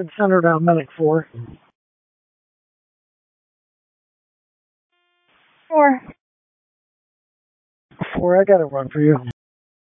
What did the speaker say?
and send her down medic 4. 4. 4, I got a run for you.